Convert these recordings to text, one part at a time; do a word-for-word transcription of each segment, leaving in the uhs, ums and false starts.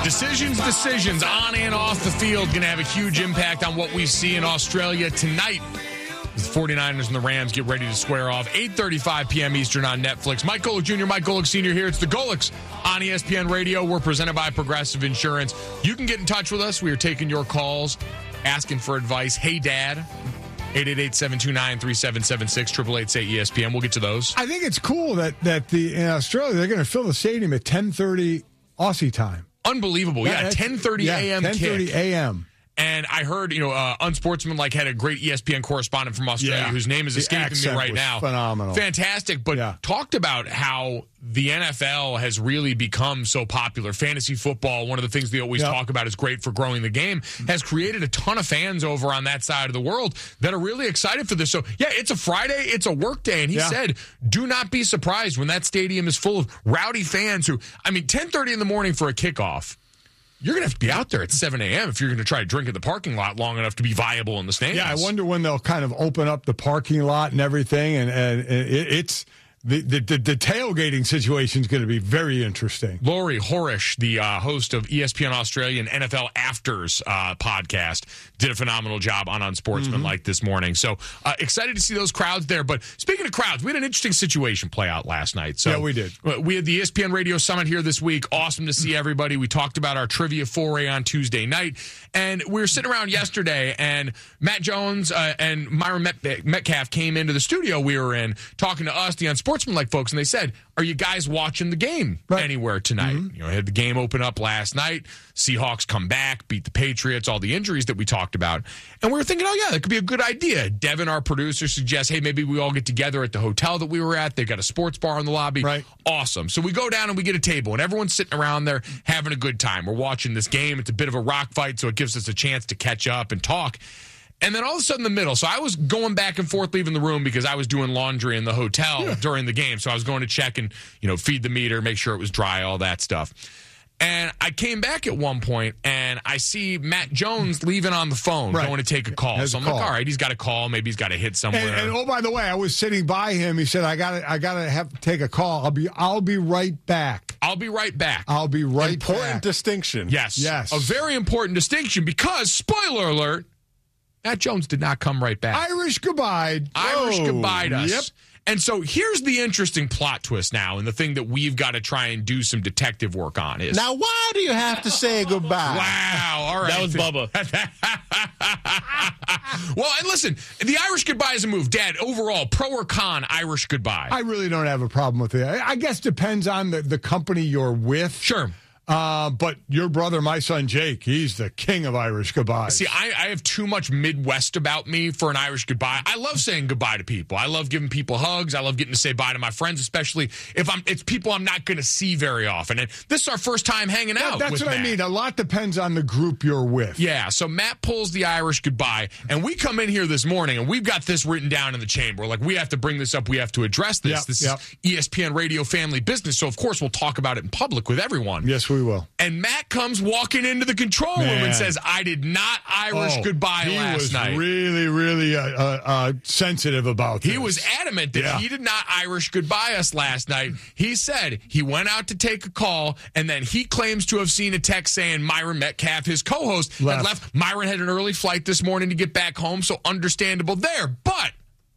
Decisions, decisions on and off the field going to have a huge impact on what we see in Australia tonight. The 49ers and the Rams get ready to square off. eight thirty-five p.m. Eastern on Netflix. Mike Golick Junior, Mike Golick Senior here. It's the Golicks on E S P N Radio. We're presented by Progressive Insurance. You can get in touch with us. We are taking your calls, asking for advice. Hey, Dad. eight eight eight, seven two nine, three seven seven six, eight eight eight, say E S P N. We'll get to those. I think it's cool that, that the in Australia, they're going to fill the stadium at ten thirty Aussie time. Unbelievable. Yeah, yeah ten thirty yeah, a.m. ten thirty a.m. And I heard, you know, uh, Unsportsmanlike had a great E S P N correspondent from Australia yeah. whose name is the escaping me right was now. Phenomenal. Fantastic, but yeah. talked about how the N F L has really become so popular. Fantasy football, one of the things they always yep. talk about is great for growing the game, has created a ton of fans over on that side of the world that are really excited for this. So, yeah, it's a Friday, it's a work day, and he yeah. said, do not be surprised when that stadium is full of rowdy fans who, I mean, ten thirty in the morning for a kickoff. You're going to have to be out there at seven a.m. if you're going to try to drink at the parking lot long enough to be viable in the stands. Yeah, I wonder when they'll kind of open up the parking lot and everything. And, and it, it's the, the, the, the tailgating situation is going to be very interesting. Laurie Horish, the uh, host of E S P N Australia and N F L Afters uh, podcast, did a phenomenal job on Unsportsmanlike mm-hmm. this morning. So uh, excited to see those crowds there. But speaking of crowds, we had an interesting situation play out last night. So yeah, we did. We had the E S P N Radio Summit here this week. Awesome to see everybody. We talked about our trivia foray on Tuesday night. And we were sitting around yesterday, and Matt Jones uh, and Myron Met- Metcalf came into the studio we were in, talking to us, the Unsportsmanlike folks, and they said, are you guys watching the game right. anywhere tonight? Mm-hmm. You know, I had the game open up last night. Seahawks come back, beat the Patriots, all the injuries that we talked about. And we were thinking, oh, yeah, that could be a good idea. Devin, our producer, suggests, hey, maybe we all get together at the hotel that we were at. They've got a sports bar in the lobby. Right. Awesome. So we go down and we get a table, and everyone's sitting around there having a good time. We're watching this game. It's a bit of a rock fight, so it gives us a chance to catch up and talk. And then all of a sudden in the middle, so I was going back and forth leaving the room because I was doing laundry in the hotel yeah. during the game. So I was going to check and, you know, feed the meter, make sure it was dry, all that stuff. And I came back at one point, and I see Matt Jones leaving on the phone, right. going to take a call. Has so I'm call. like, all right, he's got a call. Maybe he's got to hit somewhere. And, and oh, by the way, I was sitting by him. He said, I got to I gotta have to take a call. I'll be I'll be right back. I'll be right back. I'll be right important back. Important distinction. Yes. Yes. A very important distinction because, spoiler alert, Matt Jones did not come right back. Irish goodbye. Irish goodbye us. Yep. And so here's the interesting plot twist now, and the thing that we've got to try and do some detective work on is... Now, why do you have to say goodbye? Wow, all right. That was Bubba. Well, and listen, the Irish goodbye is a move. Dad, overall, pro or con Irish goodbye? I really don't have a problem with it. I guess depends on the, the company you're with. Sure. Uh, but your brother, my son Jake, he's the king of Irish goodbyes. See, I, I have too much Midwest about me for an Irish goodbye. I love saying goodbye to people. I love giving people hugs. I love getting to say bye to my friends, especially if I'm it's people I'm not going to see very often. And this is our first time hanging that, out. That's with what Matt. I mean. A lot depends on the group you're with. Yeah, so Matt pulls the Irish goodbye, and we come in here this morning, and we've got this written down in the chamber. Like, we have to bring this up. We have to address this. Yep, this yep. is E S P N Radio family business, so of course we'll talk about it in public with everyone. Yes, we will. And Matt comes walking into the control Man. room and says, I did not Irish oh, goodbye he last was night. really, really uh, uh, uh, sensitive about this. He was adamant that yeah. he did not Irish goodbye us last night. He said he went out to take a call, and then he claims to have seen a text saying Myron Metcalf, his co-host, left. had left. Myron had an early flight this morning to get back home, so understandable there. But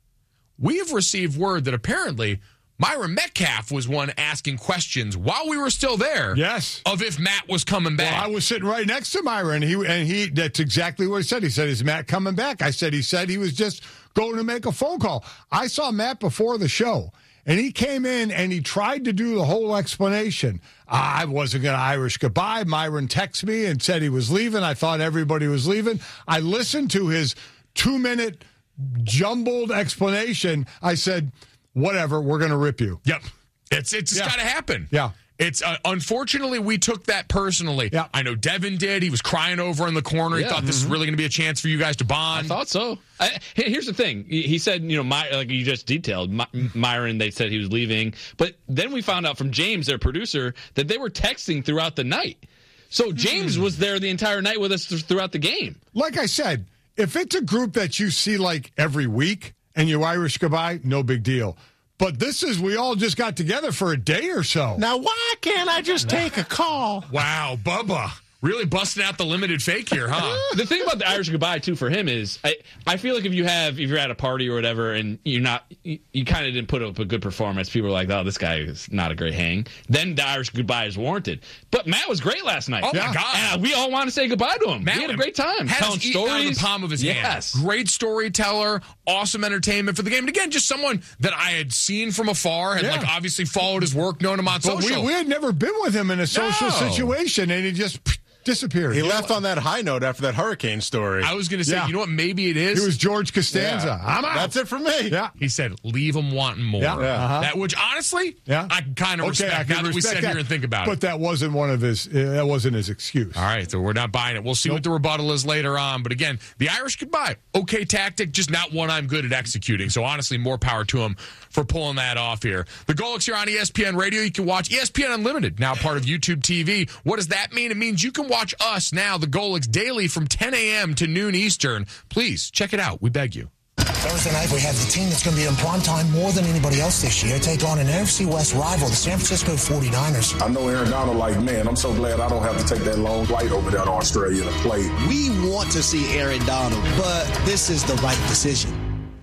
we have received word that apparently Myron Metcalf was one asking questions while we were still there. Yes. Of if Matt was coming back. Well, I was sitting right next to Myron, and he and he that's exactly what he said. He said, is Matt coming back? I said, he said he was just going to make a phone call. I saw Matt before the show, and he came in and he tried to do the whole explanation. I wasn't going to Irish goodbye. Myron texted me and said he was leaving. I thought everybody was leaving. I listened to his two-minute jumbled explanation. I said, whatever, we're going to rip you. Yep. It's it's Yeah. got to happen. Yeah. It's uh, unfortunately we took that personally. Yeah. I know Devin did. He was crying over in the corner. He Yeah. thought this is really going to be a chance for you guys to I bond. thought so. I, hey, here's the thing. He he said, you know, My, like you just detailed, My, Myron, they said he was leaving. But then we found out from James, their producer, that they were texting throughout the night. So James was there the entire night with us th- throughout the game. Like I said, if it's a group that you see like every week and you Irish goodbye, no big deal. But this is, we all just got together for a day or so. Now, why can't I just take a call? Wow, Bubba. Really busting out the limited fake here, huh? The thing about the Irish goodbye too for him is I, I feel like if you have if you're at a party or whatever and you're not you, you kind of didn't put up a good performance, people are like, oh, this guy is not a great hang. Then the Irish goodbye is warranted. But Matt was great last night. Oh my God! And we all want to say goodbye to him. Matt he had a great time had telling us eating stories out of the palm of his yes. hand. Great storyteller, awesome entertainment for the game. And again, just someone that I had seen from afar, had Yeah. like obviously followed his work, known him on But we, social. we had never been with him in a social No. situation, and he just pff, disappeared. He left on that high note after that hurricane story. I was going to say, Yeah. you know what? Maybe it is. He was George Costanza. Yeah. I'm out. That's it for me. Yeah. He said, "Leave them wanting more." Yeah. Yeah. Uh-huh. That, which honestly, Yeah. I can kind of Okay, respect. I can now that we respect sit that. here and think about but it. that wasn't one of his. Uh, that wasn't his excuse. All right, so we're not buying it. We'll see what the rebuttal is later on. But again, the Irish goodbye, okay tactic, just not one I'm good at executing. So honestly, more power to him for pulling that off here. The Golics here on E S P N Radio. You can watch E S P N Unlimited, now part of YouTube T V. What does that mean? It means you can watch us now, the Golics, daily from ten a.m. to noon Eastern. Please check it out. We beg you. Thursday night, we have the team that's going to be in prime time more than anybody else this year take on an N F C West rival, the San Francisco forty-niners. I know Aaron Donald like, man, I'm so glad I don't have to take that long flight over there to Australia to play. We want to see Aaron Donald, but this is the right decision.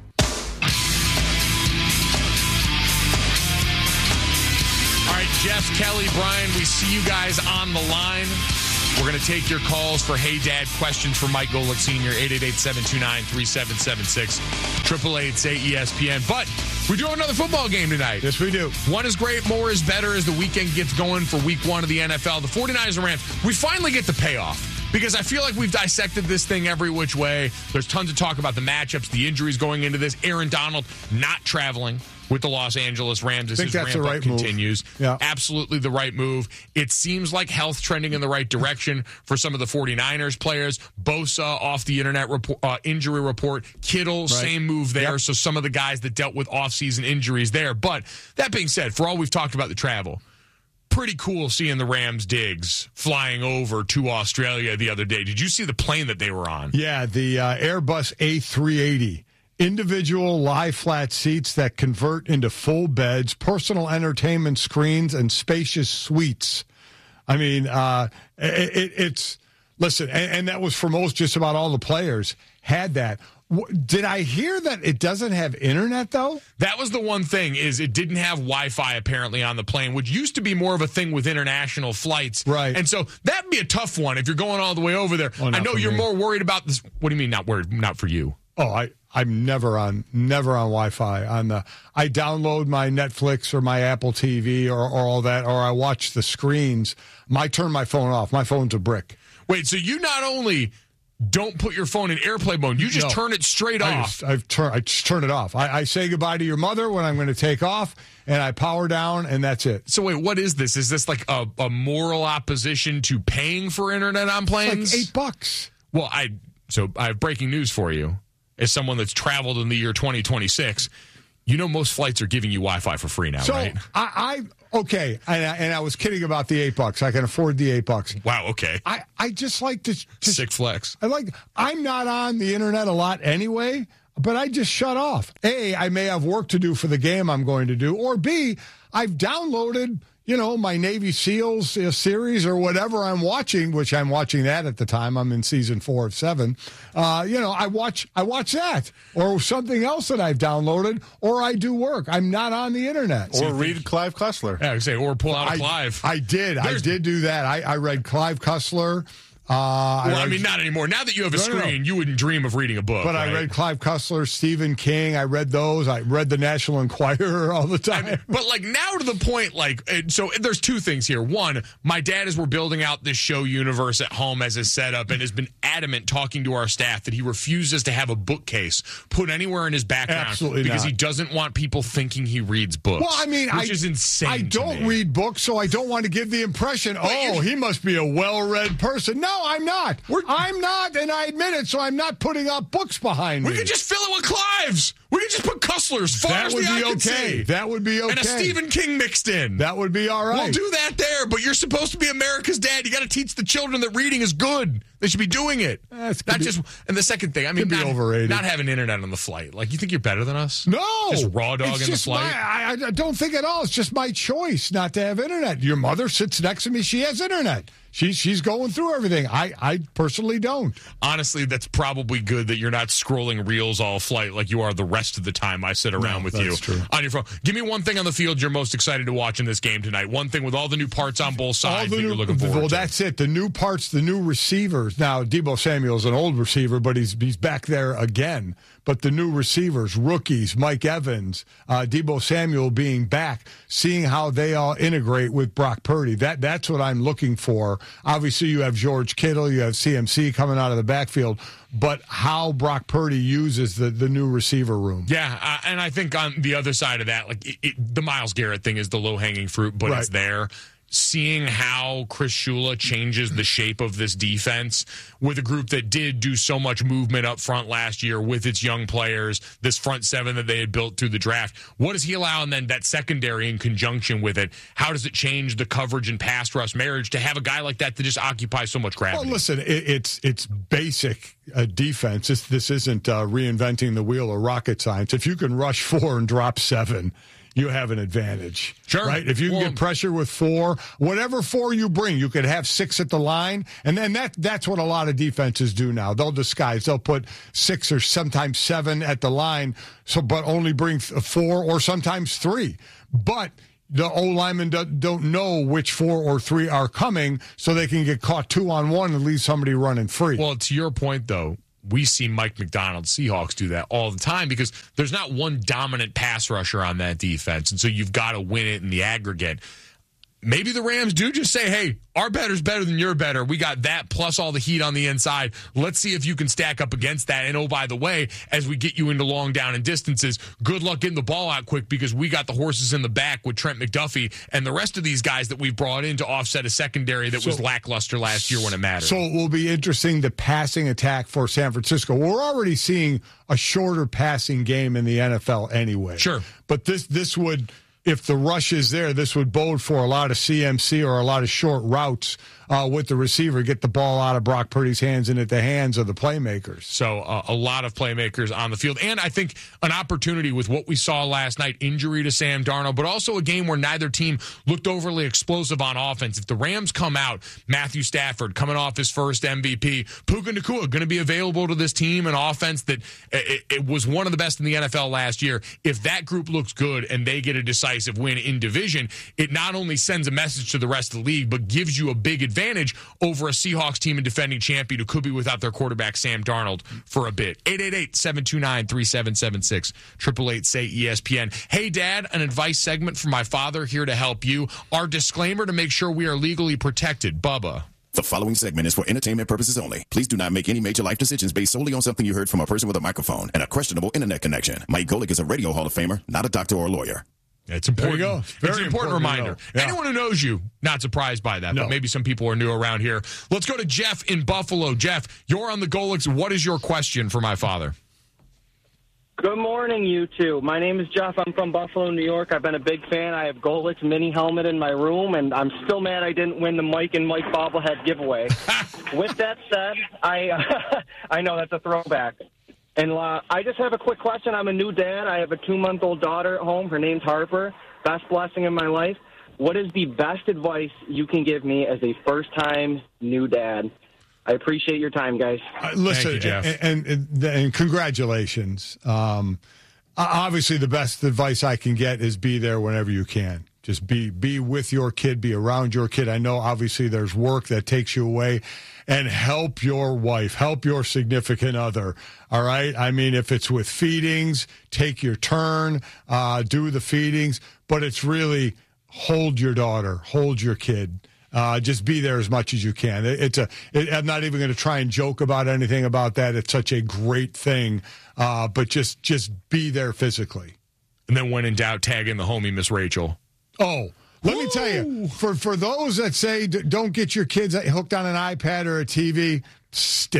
All right, Jeff, Kelly, Brian, we see you guys on the line. We're going to take your calls for Hey Dad questions for Mike Golic Senior, eight eight eight, seven two nine, three seven seven six, eight eight eight, say E S P N. But we do have another football game tonight. Yes, we do. One is great, more is better as the weekend gets going for week one of the N F L. The forty-niners and Rams, we finally get the payoff. Because I feel like we've dissected this thing every which way. There's tons of talk about the matchups, the injuries going into this. Aaron Donald not traveling with the Los Angeles Rams as think his that's ramp the up right move. continues. Yeah. Absolutely the right move. It seems like health trending in the right direction for some of the forty-niners players. Bosa off the internet report, uh, injury report. Kittle, Right. same move there. Yep. So some of the guys that dealt with offseason injuries there. But that being said, for all we've talked about the travel, pretty cool seeing the Rams digs flying over to Australia the other day. Did you see the plane that they were on? Yeah, the uh, Airbus A three eighty. Individual lie flat seats that convert into full beds, personal entertainment screens, and spacious suites. I mean, uh, it, it, it's, listen, and, and that was for most, just about all the players had that. W- Did I hear that it doesn't have internet, though? That was the one thing, is it didn't have Wi-Fi apparently on the plane, which used to be more of a thing with international flights. Right. And so that'd be a tough one if you're going all the way over there. Oh, I not know for you're me. more worried about this. What do you mean not worried? Not for you. Oh, I, I'm never on never on Wi-Fi. On the I download my Netflix or my Apple T V or, or all that, or I watch the screens. I turn my phone off. My phone's a brick. Wait, so you not only don't put your phone in airplane mode, you just No. turn it straight I off. just, I've turn, I just turn it off. I, I say goodbye to your mother when I'm going to take off, and I power down, and that's it. So wait, what is this? Is this like a, a moral opposition to paying for internet on It's planes? like eight bucks. Well, I so I have breaking news for you. As someone that's traveled in the year twenty twenty-six, you know most flights are giving you Wi-Fi for free now, So right? I, I okay, and I, and I was kidding about the eight bucks. I can afford the eight bucks. Wow, okay. I, I just like to, to Sick flex. I like. I'm not on the internet a lot anyway, but I just shut off. A, I may have work to do for the game I'm going to do, or B, I've downloaded, you know, my Navy SEALs uh, series or whatever I'm watching, which I'm watching that at the time. I'm in season four of seven. Uh, you know, I watch I watch that or something else that I've downloaded, or I do work. I'm not on the internet. Or read Clive Cussler. Yeah, I would say, or pull out a I, Clive. I did. There's- I did do that. I, I read Clive Cussler. Uh, well, I, read- mean, not anymore. Now that you have a No, no, no. screen, you wouldn't dream of reading a book. But I right? read Clive Cussler, Stephen King. I read those. I read the National Enquirer all the I time. mean, but like now to the point, like, uh, so there's two things here. One, my dad, as we're building out this show universe at home as a setup, and has been adamant talking to our staff that he refuses to have a bookcase put anywhere in his background Absolutely because not. he doesn't want people thinking he reads books. Well, I mean, which I, is insane. I to don't me. read books, so I don't want to give the impression, oh, you- he must be a well-read person. No, I'm not. I'm not, and I admit it, so I'm not putting up books behind We me. could just fill it with Clives. We could just put Kussler as far That as would the be eye can okay. see. That would be okay. And a Stephen King mixed in. That would be all right. We'll do that there, but you're supposed to be America's dad. You got to teach the children that reading is good. They should be doing it. That's Not be, just. And the second thing, I mean, be not, overrated. not having internet on the flight. Like, you think you're better than us? No. Just raw dog it's in the just flight? My, I, I don't think at all. It's just my choice not to have internet. Your mother sits next to me. She has internet. She's she's going through everything. I, I personally don't. Honestly, that's probably good that you're not scrolling reels all flight like you are the rest of the time I sit around No, with that's you true. on your phone. Give me one thing on the field you're most excited to watch in this game tonight. One thing with all the new parts on both sides that new, you're looking forward well, to. that's it. The new parts, the new receivers. Now, Deebo Samuel's an old receiver, but he's he's back there again. But the new receivers, rookies, Mike Evans, uh, Deebo Samuel being back, seeing how they all integrate with Brock Purdy. That that's what I'm looking for. Obviously, you have George Kittle, you have C M C coming out of the backfield, but how Brock Purdy uses the, the new receiver room. Yeah, uh, and I think on the other side of that, like it, it, the Myles Garrett thing is the low-hanging fruit, but Right. it's there. Seeing how Chris Shula changes the shape of this defense with a group that did do so much movement up front last year with its young players, this front seven that they had built through the draft. What does he allow? And then that secondary in conjunction with it, how does it change the coverage and pass rush marriage to have a guy like that to just occupy so much gravity? Well, listen, it, it's it's basic uh, defense. This, this isn't uh, reinventing the wheel or rocket science. If you can rush four and drop seven, you have an advantage. Sure. Right? If you can Well, get pressure with four, whatever four you bring, you could have six at the line. And then that that's what a lot of defenses do now. They'll disguise. They'll put six or sometimes seven at the line, so but only bring th- four or sometimes three. But the O linemen do, don't know which four or three are coming, so they can get caught two on one and leave somebody running free. Well, to your point, though, we see Mike McDonald, Seahawks, do that all the time because there's not one dominant pass rusher on that defense, and so you've got to win it in the aggregate. Maybe the Rams do just say, hey, our better's better than your better. We got that plus all the heat on the inside. Let's see if you can stack up against that. And, oh, by the way, as we get you into long down and distances, good luck getting the ball out quick because we got the horses in the back with Trent McDuffie and the rest of these guys that we've brought in to offset a secondary that So- was lackluster last year when it mattered. So it will be interesting, the passing attack for San Francisco. We're already seeing a shorter passing game in the N F L anyway. Sure. But this this would, if the rush is there, this would bode for a lot of C M C or a lot of short routes uh, with the receiver, get the ball out of Brock Purdy's hands and at the hands of the playmakers. So uh, a lot of playmakers on the field. And I think an opportunity with what we saw last night, injury to Sam Darnold, but also a game where neither team looked overly explosive on offense. If the Rams come out, Matthew Stafford coming off his first M V P, Puka Nacua going to be available to this team, an offense that it, it was one of the best in the N F L last year. If that group looks good and they get a decisive win in division, it not only sends a message to the rest of the league, but gives you a big advantage over a Seahawks team and defending champion who could be without their quarterback, Sam Darnold, for a bit. eight eight eight, seven two nine, three seven seven six, eight eight eight, say E S P N. Hey, Dad, an advice segment from my father here to help you. Our disclaimer to make sure we are legally protected. Bubba. The following segment is for entertainment purposes only. Please do not make any major life decisions based solely on something you heard from a person with a microphone and a questionable internet connection. Mike Golick is a radio Hall of Famer, not a doctor or a lawyer. It's important. There you go. It's Very an important, important to reminder. know. Yeah. Anyone who knows you, not surprised by that, No. but maybe some people are new around here. Let's go to Jeff in Buffalo. Jeff, you're on the Golics. What is your question for my father? Good morning, you two. My name is Jeff. I'm from Buffalo, New York. I've been a big fan. I have Golik's mini helmet in my room, and I'm still mad I didn't win the Mike and Mike bobblehead giveaway. With that said, I uh, I know that's a throwback. And uh, I just have a quick question. I'm a new dad. I have a two-month-old daughter at home. Her name's Harper. Best blessing in my life. What is the best advice you can give me as a first-time new dad? I appreciate your time, guys. Uh, listen, Thank you, Jeff. And, and, and, and congratulations. Um, obviously, the best advice I can get is be there whenever you can. Just be be with your kid, be around your kid. I know, obviously, there's work that takes you away. And help your wife, help your significant other, all right? I mean, if it's with feedings, take your turn, uh, do the feedings. But it's really hold your daughter, hold your kid. Uh, just be there as much as you can. It, it's a. It, I'm not even going to try and joke about anything about that. It's such a great thing, uh, but just just be there physically. And then when in doubt, tag in the homie, Miss Rachel. Oh, let me tell you, for for those that say d- don't get your kids hooked on an iPad or a T V, stick it.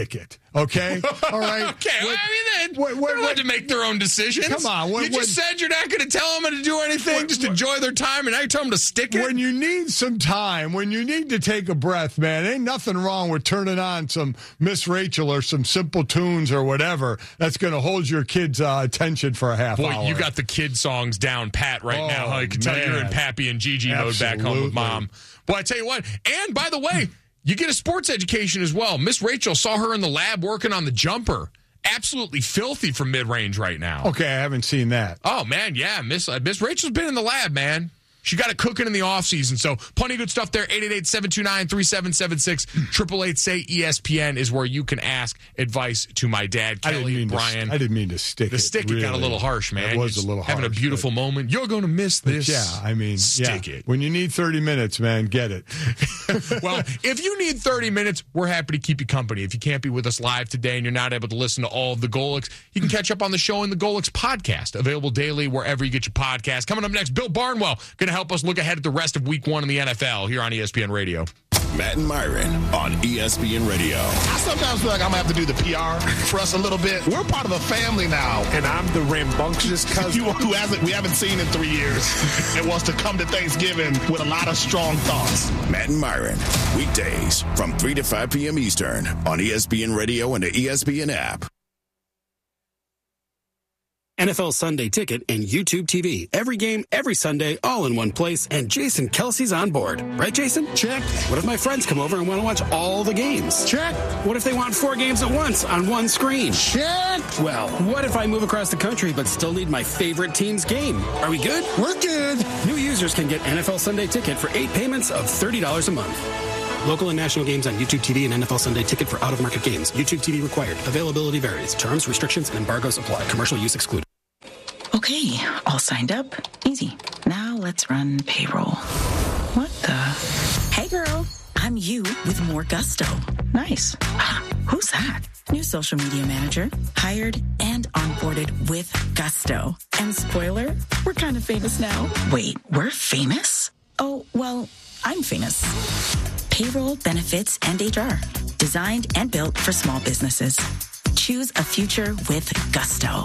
Okay? All right? Okay, What- I mean, they, what- what- they're allowed what- to make their own decisions. Come on, what- you just what- said you're not going to tell them to do anything, What- just what- enjoy their time, and now you tell them to stick it? When you need some time, when you need to take a breath, man, ain't nothing wrong with turning on some Miss Rachel or some Simple Tunes or whatever that's going to hold your kids' uh, attention for a half Boy, hour. you got the kid songs down pat right Oh, now. I can tell you're in man. Pappy and Gigi mode back home with Absolutely. mom. Boy, I tell you what. And by the way, you get a sports education as well. Miss Rachel, saw her in the lab working on the jumper. Absolutely filthy from mid-range right now. Okay, I haven't seen that. Oh, man, yeah. Miss uh, Miss Rachel's been in the lab, man. She got it cooking in the offseason. So plenty of good stuff there. eight eight eight, seven two nine, three seven seven six. eight eight eight, say E S P N is where you can ask advice to my dad, I didn't Kelly, mean Brian. To, I didn't mean to stick the it. stick it really. got a little harsh, man. It was You're a little harsh. having a beautiful moment. You're going to miss but- this. Yeah, I mean, stick yeah. it. When you need thirty minutes, man, get it. Well, if you need thirty minutes, we're happy to keep you company. If you can't be with us live today and you're not able to listen to all of the Golix, you can catch up on the show in the Golix podcast, available daily wherever you get your podcast. Coming up next, Bill Barnwell going to help us look ahead at the rest of week one in the N F L here on E S P N Radio. Matt and Myron on E S P N Radio. I sometimes feel like I'm going to have to do the P R for us a little bit. We're part of a family now. And I'm the rambunctious cousin. You who hasn't we haven't seen in three years and wants to come to Thanksgiving with a lot of strong thoughts. Matt and Myron, weekdays from three to five p.m. Eastern on E S P N Radio and the E S P N app. N F L Sunday Ticket and YouTube T V. Every game, every Sunday, all in one place. And Jason Kelsey's on board. Right, Jason? Check. What if my friends come over and want to watch all the games? Check. What if they want four games at once on one screen? Check. Well, what if I move across the country but still need my favorite team's game? Are we good? We're good. New users can get N F L Sunday Ticket for eight payments of thirty dollars a month. Local and national games on YouTube T V and N F L Sunday Ticket for out-of-market games. YouTube T V required. Availability varies. Terms, restrictions, and embargoes apply. Commercial use excluded. Okay, all signed up. Easy. Now let's run payroll. What the? Hey, girl. I'm you with more gusto. Nice. Ah, who's that? New social media manager. Hired and onboarded with gusto. And spoiler, we're kind of famous now. Wait, we're famous? Oh, well, I'm famous. Payroll, benefits, and H R. Designed and built for small businesses. Choose a future with gusto.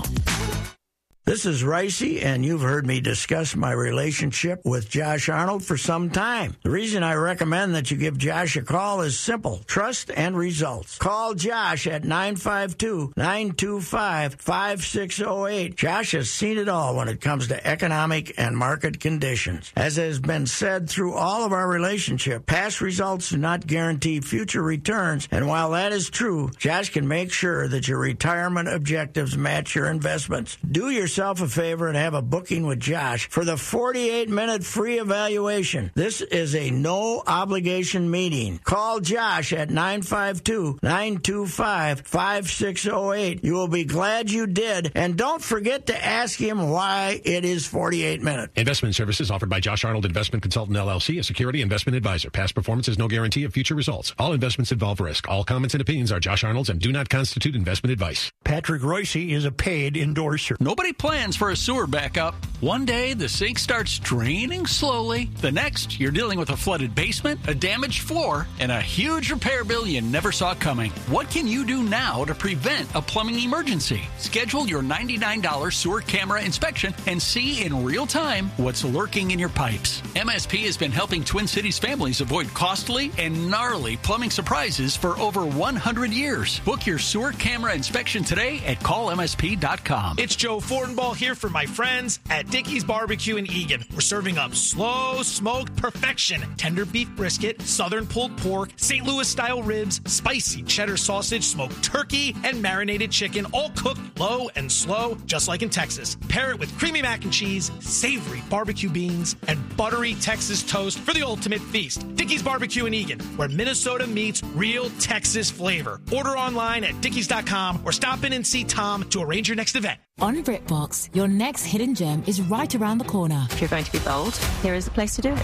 This is Ricey, and you've heard me discuss my relationship with Josh Arnold for some time. The reason I recommend that you give Josh a call is simple: trust and results. Call Josh at nine five two, nine two five, five six zero eight. Josh has seen it all when it comes to economic and market conditions. As has been said through all of our relationship, past results do not guarantee future returns, and while that is true, Josh can make sure that your retirement objectives match your investments. Do yourself a favor and have a booking with Josh for the forty-eight minute free evaluation. This is a no obligation meeting. Call Josh at nine five two, nine two five, five six zero eight. You will be glad you did, and don't forget to ask him why it is forty-eight minutes. Investment services offered by Josh Arnold Investment Consultant L L C, a security investment advisor. Past performance is no guarantee of future results. All investments involve risk. All comments and opinions are Josh Arnold's and do not constitute investment advice. Patrick Royce is a paid endorser. Nobody plans for a sewer backup. One day, the sink starts draining slowly. The next, you're dealing with a flooded basement, a damaged floor, and a huge repair bill you never saw coming. What can you do now to prevent a plumbing emergency? Schedule your ninety-nine dollars sewer camera inspection and see in real time what's lurking in your pipes. M S P has been helping Twin Cities families avoid costly and gnarly plumbing surprises for over one hundred years. Book your sewer camera inspection today at call M S P dot com. It's Joe Fortenbaugh here for my friends at Dickey's Barbecue in Eagan. We're serving up slow smoked perfection, tender beef brisket, southern pulled pork, Saint Louis style ribs, spicy cheddar sausage, smoked turkey, and marinated chicken, all cooked low and slow, just like in Texas. Pair it with creamy mac and cheese, savory barbecue beans, and buttery Texas toast for the ultimate feast. Dickey's Barbecue in Eagan, where Minnesota meets real Texas flavor. Order online at dickeys dot com or stop in and see Tom to arrange your next event. On BritBox, your next hidden gem is right around the corner. If you're going to be bold, here is the place to do it.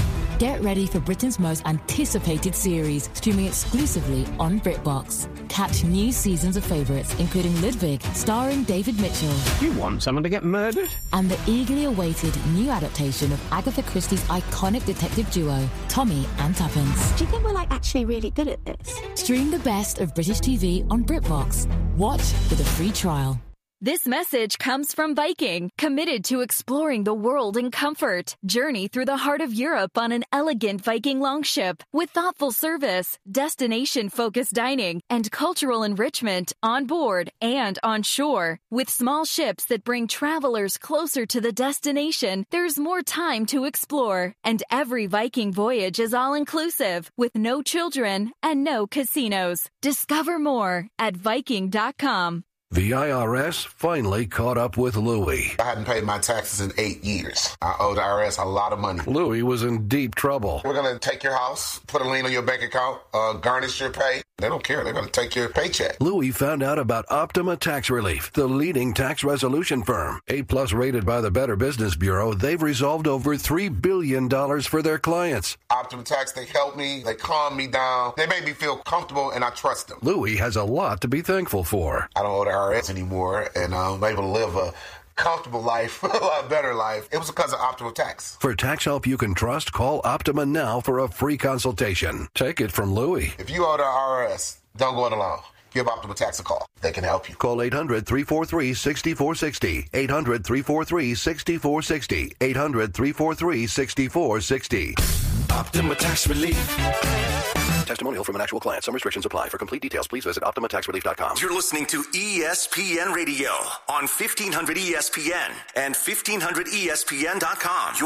Get ready for Britain's most anticipated series, streaming exclusively on BritBox. Catch new seasons of favourites, including Ludwig, starring David Mitchell. You want someone to get murdered? And the eagerly awaited new adaptation of Agatha Christie's iconic detective duo, Tommy and Tuppence. Do you think we're like actually really good at this. Stream the best of British T V on BritBox. Watch with a free trial. This message comes from Viking, committed to exploring the world in comfort. Journey through the heart of Europe on an elegant Viking longship with thoughtful service, destination-focused dining, and cultural enrichment on board and on shore. With small ships that bring travelers closer to the destination, there's more time to explore. And every Viking voyage is all-inclusive, with no children and no casinos. Discover more at Viking dot com. The I R S finally caught up with Louie. I hadn't paid my taxes in eight years. I owe the I R S a lot of money. Louie was in deep trouble. We're going to take your house, put a lien on your bank account, uh, garnish your pay. They don't care. They're going to take your paycheck. Louie found out about Optima Tax Relief, the leading tax resolution firm. A-plus rated by the Better Business Bureau, they've resolved over three billion dollars for their clients. Optima Tax, they help me. They calm me down. They make me feel comfortable, and I trust them. Louie has a lot to be thankful for. I don't owe the I R S anymore, and I'm able to live a comfortable life, a lot better life. It was because of Optima Tax. For tax help you can trust, call Optima now for a free consultation. Take it from Louie. If you owe the I R S, don't go it alone. Give Optima Tax a call. They can help you. Call eight hundred, three four three, six four six zero. eight hundred, three four three, six four six zero. eight hundred, three four three, six four six zero. Optima Tax Relief. Testimonial from an actual client. Some restrictions apply. For complete details, please visit Optima Tax Relief dot com. You're listening to E S P N Radio on fifteen hundred E S P N and fifteen hundred E S P N dot com.